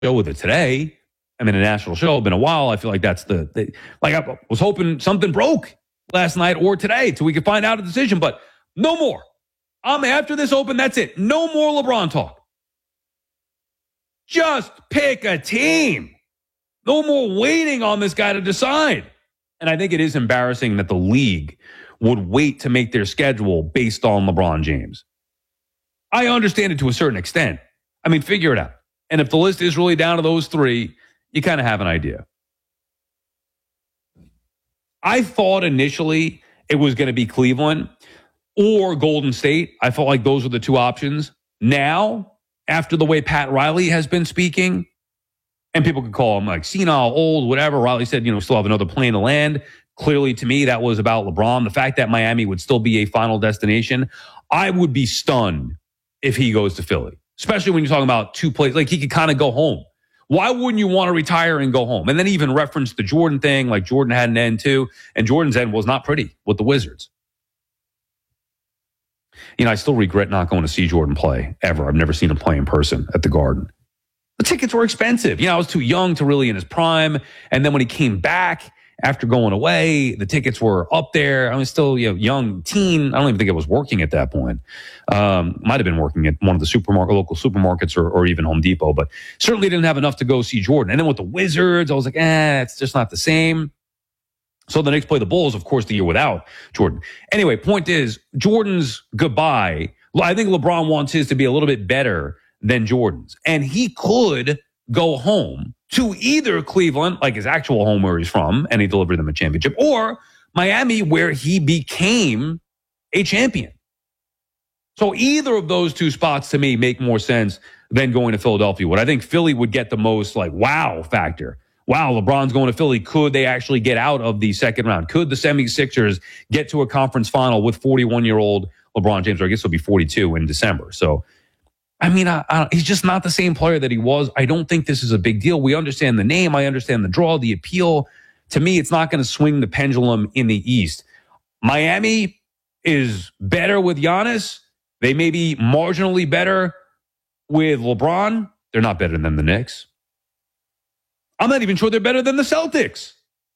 show with it today. I mean, a national show, been a while. I feel like that's like I was hoping something broke last night or today till we could find out a decision, but no more. After this Open, that's it. No more LeBron talk. Just pick a team. No more waiting on this guy to decide. And I think it is embarrassing that the league would wait to make their schedule based on LeBron James. I understand it to a certain extent. I mean, figure it out. And if the list is really down to those three, you kind of have an idea. I thought initially it was going to be Cleveland or Golden State. I felt like those were the two options. Now, after the way Pat Riley has been speaking, and people could call him like senile, old, whatever. Riley said, still have another plane to land. Clearly, to me, that was about LeBron. The fact that Miami would still be a final destination, I would be stunned if he goes to Philly, especially when you're talking about two plays. Like, he could kind of go home. Why wouldn't you want to retire and go home? And then even reference the Jordan thing, like Jordan had an end too. And Jordan's end was not pretty with the Wizards. I still regret not going to see Jordan play ever. I've never seen him play in person at the Garden. The tickets were expensive. I was too young to really in his prime. And then when he came back after going away, the tickets were up there. I was still young teen. I don't even think I was working at that point. Might have been working at one of the local supermarkets or even Home Depot, but certainly didn't have enough to go see Jordan. And then with the Wizards, I was like, it's just not the same. So the Knicks play the Bulls, of course, the year without Jordan. Anyway, point is, Jordan's goodbye. I think LeBron wants his to be a little bit better than Jordan's. And he could go home to either Cleveland, like his actual home where he's from, and he delivered them a championship, or Miami, where he became a champion. So either of those two spots, to me, make more sense than going to Philadelphia would. I think Philly would get the most, wow factor. Wow, LeBron's going to Philly. Could they actually get out of the second round? Could the 76ers get to a conference final with 41-year-old LeBron James? Or I guess he'll be 42 in December. So, he's just not the same player that he was. I don't think this is a big deal. We understand the name. I understand the draw, the appeal. To me, it's not going to swing the pendulum in the East. Miami is better with Giannis. They may be marginally better with LeBron. They're not better than the Knicks. I'm not even sure they're better than the Celtics.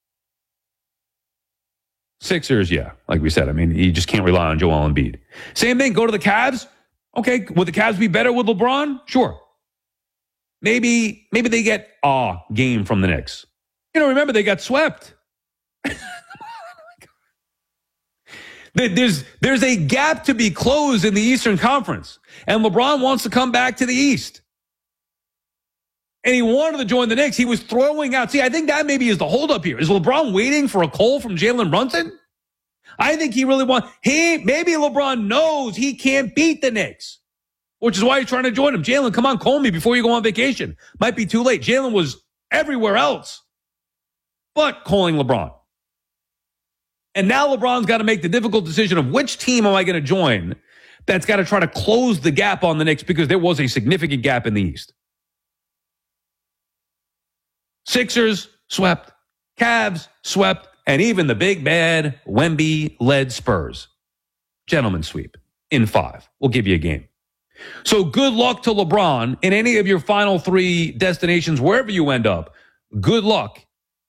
Sixers, yeah, like we said. You just can't rely on Joel Embiid. Same thing, go to the Cavs. Okay, would the Cavs be better with LeBron? Sure. Maybe they get a game from the Knicks. Remember, they got swept. There's a gap to be closed in the Eastern Conference, and LeBron wants to come back to the East. And he wanted to join the Knicks. He was throwing out. See, I think that maybe is the holdup here. Is LeBron waiting for a call from Jalen Brunson? I think he really wants. Maybe LeBron knows he can't beat the Knicks, which is why he's trying to join him. Jalen, come on, call me before you go on vacation. Might be too late. Jalen was everywhere else but calling LeBron. And now LeBron's got to make the difficult decision of which team am I going to join that's got to try to close the gap on the Knicks, because there was a significant gap in the East. Sixers swept, Cavs swept, and even the big bad Wemby-led Spurs. Gentlemen sweep in 5. We'll give you a game. So good luck to LeBron in any of your final 3 destinations, wherever you end up. Good luck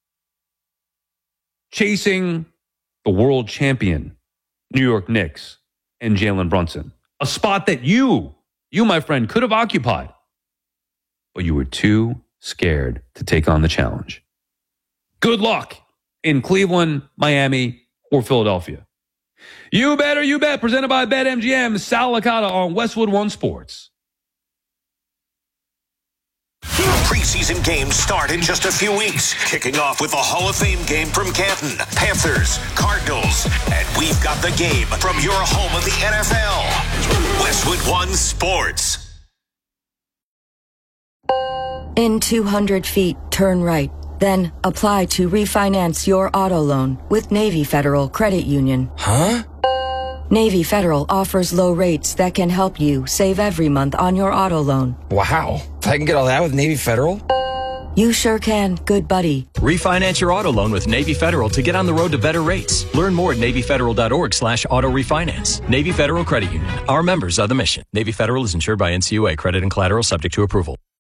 chasing the world champion New York Knicks and Jalen Brunson. A spot that you, my friend, could have occupied, but you were too scared to take on the challenge. Good luck in Cleveland, Miami, or Philadelphia. You bet, presented by BetMGM. Sal Licata on Westwood One Sports. Preseason games start in just a few weeks, kicking off with the Hall of Fame game from Canton, Panthers, Cardinals, and we've got the game from your home of the NFL, Westwood One Sports. In 200 feet, turn right. Then apply to refinance your auto loan with Navy Federal Credit Union. Huh? Navy Federal offers low rates that can help you save every month on your auto loan. Wow. I can get all that with Navy Federal? You sure can, good buddy. Refinance your auto loan with Navy Federal to get on the road to better rates. Learn more at NavyFederal.org/auto refinance. Navy Federal Credit Union. Our members are the mission. Navy Federal is insured by NCUA. Credit and collateral subject to approval.